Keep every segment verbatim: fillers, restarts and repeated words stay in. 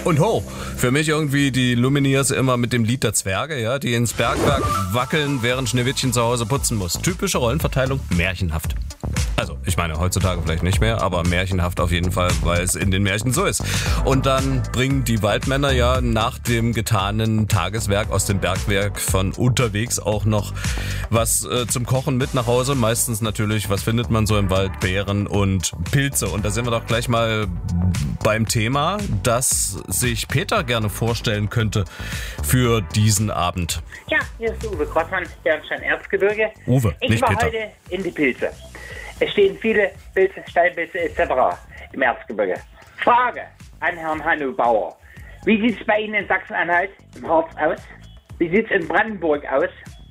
und hoch. Für mich irgendwie die Lumineers immer mit dem Lied der Zwerge, ja, die ins Bergwerk wackeln, während Schneewittchen zu Hause putzen muss. Typische Rollenverteilung, märchenhaft. Also, ich meine, heutzutage vielleicht nicht mehr, aber märchenhaft auf jeden Fall, weil es in den Märchen so ist. Und dann bringen die Waldmänner ja nach dem getanen Tageswerk aus dem Bergwerk von unterwegs auch noch was äh, zum Kochen mit nach Hause. Meistens natürlich, was findet man so im Wald? Beeren und Pilze. Und da sind wir doch gleich mal beim Thema, das sich Peter gerne vorstellen könnte für diesen Abend. Ja, hier ist Uwe Grossmann, Bernstein-Erzgebirge. Uwe, ich nicht war Peter. heute in die Pilze. Es stehen viele Pilze, Steinpilze et cetera im Erzgebirge. Frage an Herrn Hanno Bauer. Wie sieht es bei Ihnen in Sachsen-Anhalt im Harz aus? Wie sieht es in Brandenburg aus?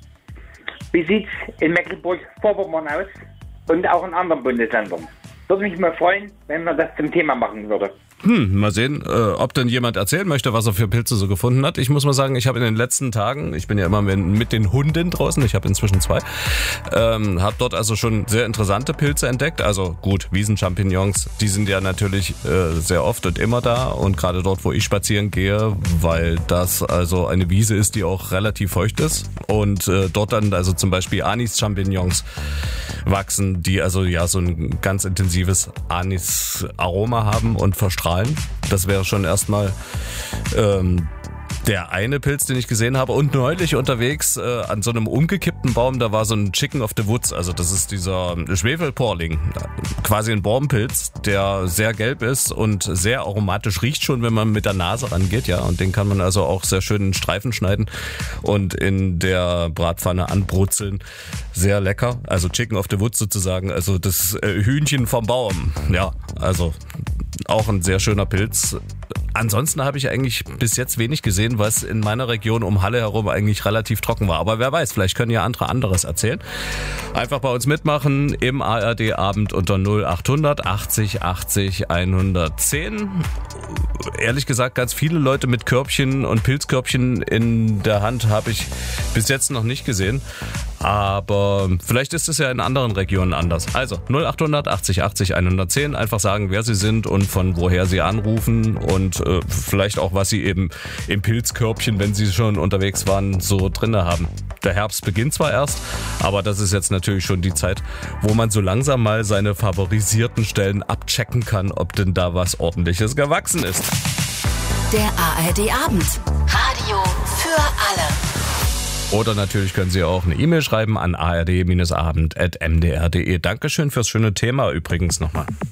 Wie sieht es in Mecklenburg-Vorpommern aus? Und auch in anderen Bundesländern. Würde mich mal freuen, wenn man das zum Thema machen würde. Hm, mal sehen, äh, ob denn jemand erzählen möchte, was er für Pilze so gefunden hat. Ich muss mal sagen, ich habe in den letzten Tagen, ich bin ja immer mit den Hunden draußen, ich habe inzwischen zwei, ähm, habe dort also schon sehr interessante Pilze entdeckt. Also gut, Wiesenchampignons, die sind ja natürlich äh, sehr oft und immer da und gerade dort, wo ich spazieren gehe, weil das also eine Wiese ist, die auch relativ feucht ist und äh, dort dann also zum Beispiel Anis-Champignons wachsen, die also ja so ein ganz intensives Anis-Aroma haben und verstrahlen. Das wäre schon erstmal ähm, der eine Pilz, den ich gesehen habe. Und neulich unterwegs äh, an so einem umgekippten Baum, da war so ein Chicken of the Woods. Also das ist dieser Schwefelporling, quasi ein Baumpilz, der sehr gelb ist und sehr aromatisch riecht schon, wenn man mit der Nase rangeht. Ja, und den kann man also auch sehr schön in Streifen schneiden und in der Bratpfanne anbrutzeln. Sehr lecker. Also Chicken of the Woods sozusagen, also das äh, Hühnchen vom Baum. Ja, also auch ein sehr schöner Pilz. Ansonsten habe ich eigentlich bis jetzt wenig gesehen, was in meiner Region um Halle herum eigentlich relativ trocken war. Aber wer weiß, vielleicht können ja andere anderes erzählen. Einfach bei uns mitmachen im A R D-Abend unter null achthundert achtzig achtzig hundertzehn. Ehrlich gesagt, ganz viele Leute mit Körbchen und Pilzkörbchen in der Hand habe ich bis jetzt noch nicht gesehen. Aber vielleicht ist es ja in anderen Regionen anders. Also null achthundert achtzig achtzig hundertzehn. Einfach sagen, wer Sie sind und von woher Sie anrufen und äh, vielleicht auch, was Sie eben im Pilzkörbchen, wenn Sie schon unterwegs waren, so drinne haben. Der Herbst beginnt zwar erst, aber das ist jetzt natürlich schon die Zeit, wo man so langsam mal seine favorisierten Stellen abchecken kann, ob denn da was Ordentliches gewachsen ist. Der A R D-Abend. Radio für alle. Oder natürlich können Sie auch eine E-Mail schreiben an a r d abend at m d r punkt d e. Dankeschön fürs schöne Thema übrigens nochmal.